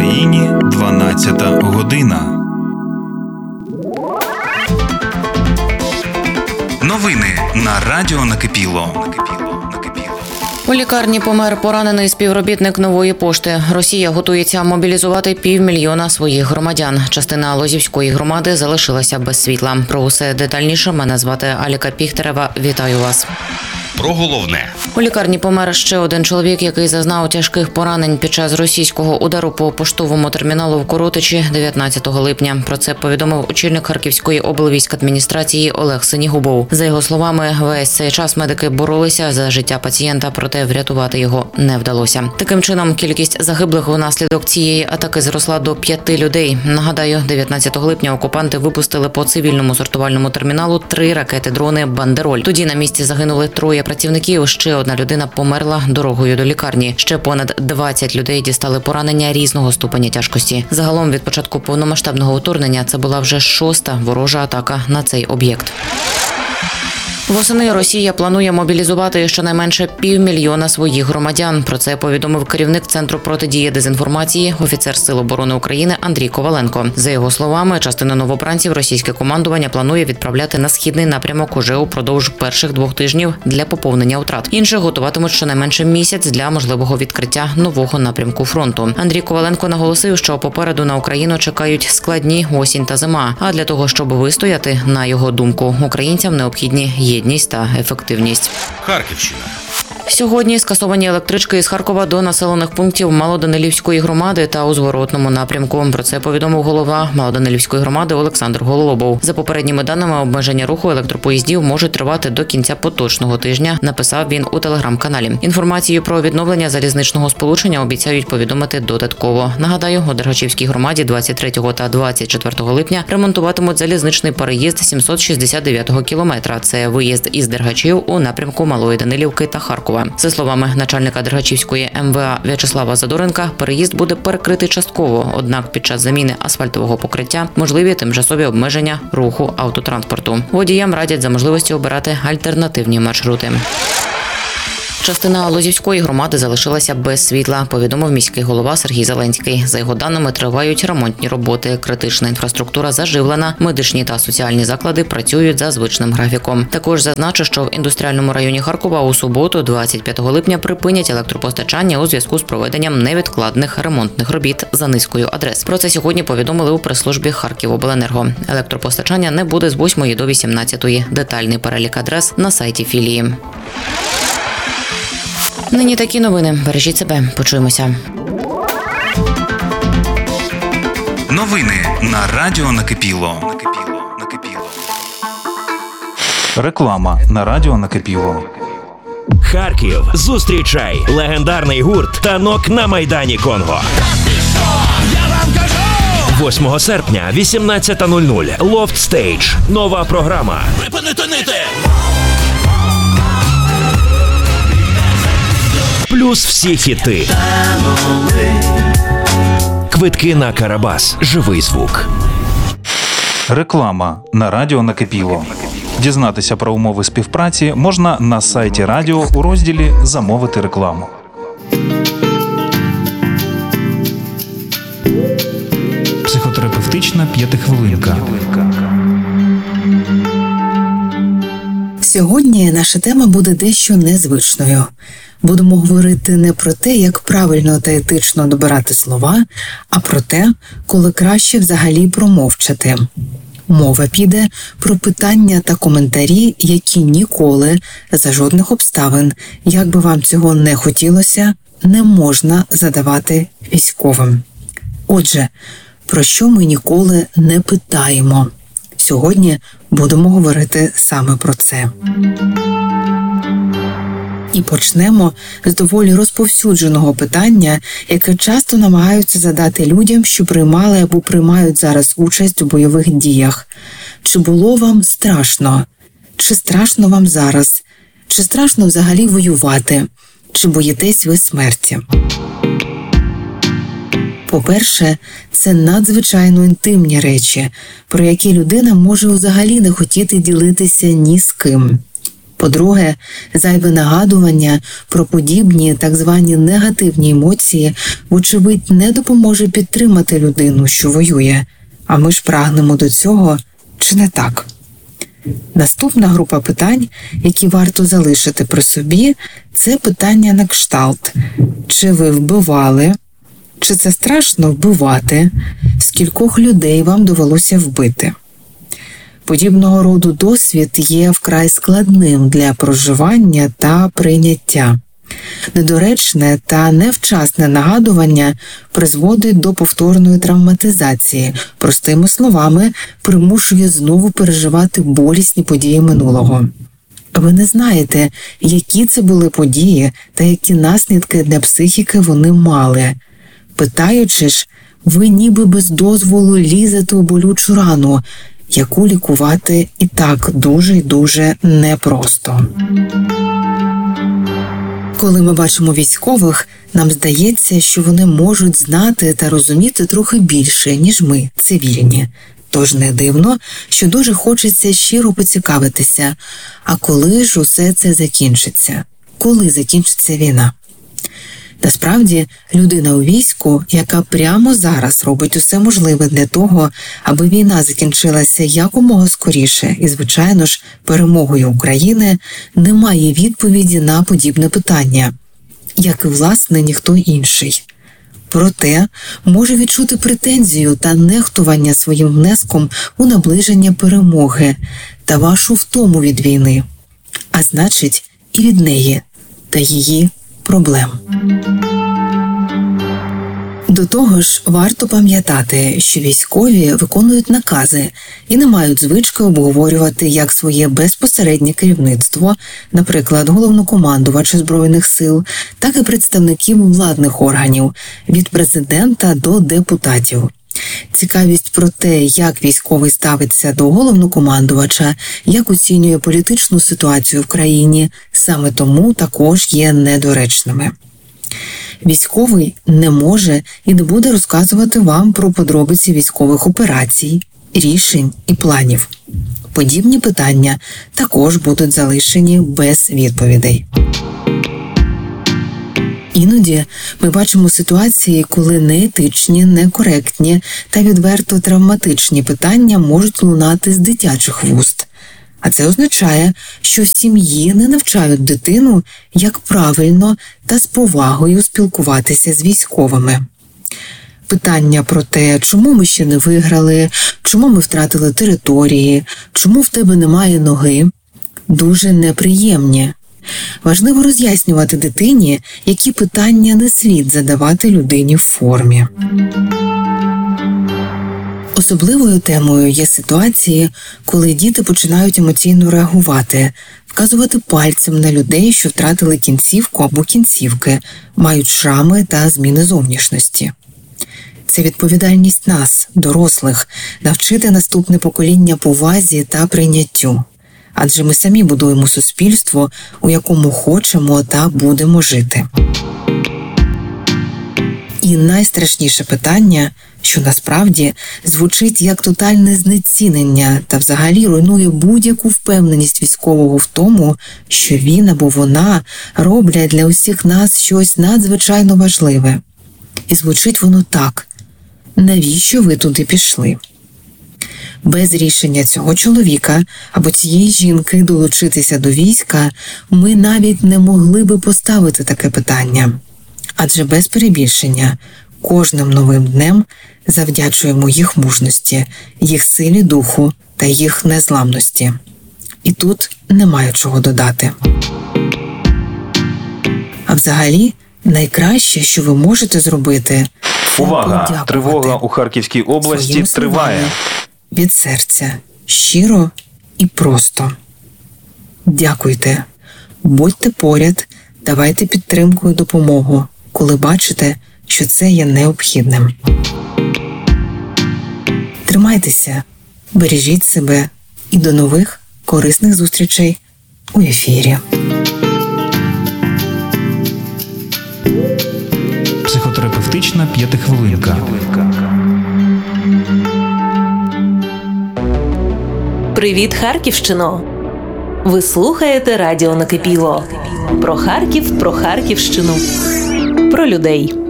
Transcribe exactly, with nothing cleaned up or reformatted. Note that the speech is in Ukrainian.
Україні дванадцята година. Новини на радіо Накипіло. У лікарні помер поранений співробітник Нової пошти. Росія готується мобілізувати півмільйона своїх громадян. Частина Лозівської громади залишилася без світла. Про усе детальніше мене звати Аліка Піхтерева. Вітаю вас. Про головне. У лікарні помер ще один чоловік, який зазнав тяжких поранень під час російського удару по поштовому терміналу в Коротичі дев'ятнадцятого липня. Про це повідомив очільник Харківської облвійськадміністрації Олег Синігубов. За його словами, весь цей час медики боролися за життя пацієнта, проте врятувати його не вдалося. Таким чином, кількість загиблих внаслідок цієї атаки зросла до п'яти людей. Нагадаю, дев'ятнадцятого липня окупанти випустили по цивільному сортувальному терміналу три ракети-дрони «Бандероль». Тоді на місці загинули троє працівників, ще одна людина померла дорогою до лікарні. Ще понад двадцять людей дістали поранення різного ступеня тяжкості. Загалом від початку повномасштабного вторгнення це була вже шоста ворожа атака на цей об'єкт. Восени Росія планує мобілізувати щонайменше півмільйона своїх громадян. Про це повідомив керівник Центру протидії дезінформації, офіцер Сил оборони України Андрій Коваленко. За його словами, частину новобранців російське командування планує відправляти на східний напрямок уже упродовж перших двох тижнів для поповнення втрат. Інших готуватимуть щонайменше місяць для можливого відкриття нового напрямку фронту. Андрій Коваленко наголосив, що попереду на Україну чекають складні осінь та зима. А для того, щоб вистояти, на його думку, українцям необхідні єдність та ефективність. Харківщина. Сьогодні скасовані електрички із Харкова до населених пунктів Малоданилівської громади та у зворотному напрямку. Про це повідомив голова Малоданилівської громади Олександр Гололобов. За попередніми даними, обмеження руху електропоїздів можуть тривати до кінця поточного тижня, написав він у телеграм-каналі. Інформацію про відновлення залізничного сполучення обіцяють повідомити додатково. Нагадаю, у Дергачівській громаді двадцять третього та двадцять четвертого липня ремонтуватимуть залізничний переїзд сімсот шістдесят дев'ятого кілометра. Це виїзд із Дергачів у напрямку Малої Данилівки та Харкова. За словами начальника Дергачівської ем ве а В'ячеслава Задоренка, переїзд буде перекритий частково, однак під час заміни асфальтового покриття можливі тимчасові обмеження руху автотранспорту. Водіям радять за можливості обирати альтернативні маршрути. Частина Лозівської громади залишилася без світла, повідомив міський голова Сергій Зеленський. За його даними, тривають ремонтні роботи, критична інфраструктура заживлена, медичні та соціальні заклади працюють за звичним графіком. Також зазначу, що в індустріальному районі Харкова у суботу, двадцять п'ятого липня, припинять електропостачання у зв'язку з проведенням невідкладних ремонтних робіт за низкою адрес. Про це сьогодні повідомили у прес-службі Харківобленерго. Електропостачання не буде з восьмої до вісімнадцятої. Детальний перелік адрес на сайті філії. Нині такі новини. Бережіть себе. Почуємося. Новини на радіо Накипіло. Реклама на радіо Накипіло. Харків. Зустрічай легендарний гурт «Танок» на Майдані Конго. восьмого серпня, вісімнадцята нуль нуль. Loft Stage. Нова програма. Припинити нити! Плюс всі хіти. Квитки на Карабас. Живий звук. Реклама на радіо Накипіло. Дізнатися про умови співпраці можна на сайті радіо у розділі «Замовити рекламу». Психотерапевтична п'ятихвилинка. Сьогодні наша тема буде дещо незвичною. Будемо говорити не про те, як правильно та етично добирати слова, а про те, коли краще взагалі промовчати. Мова піде про питання та коментарі, які ніколи, за жодних обставин, як би вам цього не хотілося, не можна задавати військовим. Отже, про що ми ніколи не питаємо? Сьогодні будемо говорити саме про це. І почнемо з доволі розповсюдженого питання, яке часто намагаються задати людям, що приймали або приймають зараз участь у бойових діях. Чи було вам страшно? Чи страшно вам зараз? Чи страшно взагалі воювати? Чи боїтесь ви смерті? По-перше, це надзвичайно інтимні речі, про які людина може взагалі не хотіти ділитися ні з ким. По-друге, зайве нагадування про подібні так звані негативні емоції, вочевидь, не допоможе підтримати людину, що воює. А ми ж прагнемо до цього, чи не так? Наступна група питань, які варто залишити при собі, це питання на кшталт. Чи ви вбивали? Чи це страшно вбивати? Скількох людей вам довелося вбити? Подібного роду досвід є вкрай складним для проживання та прийняття. Недоречне та невчасне нагадування призводить до повторної травматизації, простими словами, примушує знову переживати болісні події минулого. Ви не знаєте, які це були події та які наслідки для психіки вони мали. Питаючи ж, ви ніби без дозволу лізете у болючу рану, яку лікувати і так дуже й дуже непросто. Коли ми бачимо військових, нам здається, що вони можуть знати та розуміти трохи більше, ніж ми, цивільні. Тож не дивно, що дуже хочеться щиро поцікавитися, а коли ж усе це закінчиться? Коли закінчиться війна? Насправді, людина у війську, яка прямо зараз робить усе можливе для того, аби війна закінчилася якомога скоріше і, звичайно ж, перемогою України, не має відповіді на подібне питання, як і, власне, ніхто інший. Проте може відчути претензію та нехтування своїм внеском у наближення перемоги та вашу втому від війни, а значить і від неї та її проблем. До того ж, варто пам'ятати, що військові виконують накази і не мають звички обговорювати як своє безпосереднє керівництво, наприклад, головнокомандувача Збройних сил, так і представників владних органів, від президента до депутатів. Цікавість про те, як військовий ставиться до головнокомандувача, як оцінює політичну ситуацію в країні, саме тому також є недоречними. Військовий не може і не буде розказувати вам про подробиці військових операцій, рішень і планів. Подібні питання також будуть залишені без відповідей. Іноді ми бачимо ситуації, коли неетичні, некоректні та відверто травматичні питання можуть лунати з дитячих вуст. А це означає, що в сім'ї не навчають дитину, як правильно та з повагою спілкуватися з військовими. Питання про те, чому ми ще не виграли, чому ми втратили території, чому в тебе немає ноги, дуже неприємні. Важливо роз'яснювати дитині, які питання не слід задавати людині в формі. Особливою темою є ситуації, коли діти починають емоційно реагувати, вказувати пальцем на людей, що втратили кінцівку або кінцівки, мають шрами та зміни зовнішності. Це відповідальність нас, дорослих, навчити наступне покоління повазі та прийняттю. Адже ми самі будуємо суспільство, у якому хочемо та будемо жити. І найстрашніше питання, що насправді звучить як тотальне знецінення та взагалі руйнує будь-яку впевненість військового в тому, що він або вона роблять для усіх нас щось надзвичайно важливе. І звучить воно так: навіщо ви туди пішли? Без рішення цього чоловіка або цієї жінки долучитися до війська ми навіть не могли би поставити таке питання. Адже без перебільшення кожним новим днем завдячуємо їх мужності, їх силі духу та їх незламності. І тут немає чого додати. А взагалі, найкраще, що ви можете зробити – Увага! Тривога у Харківській області триває. Від серця, щиро і просто. Дякуйте. Будьте поряд, давайте підтримку і допомогу, коли бачите, що це є необхідним. Тримайтеся, бережіть себе і до нових корисних зустрічей у ефірі. Психотерапевтична п'ятихвилинка. Привіт, Харківщино! Ви слухаєте радіо Накипіло. Про Харків, про Харківщину, про людей.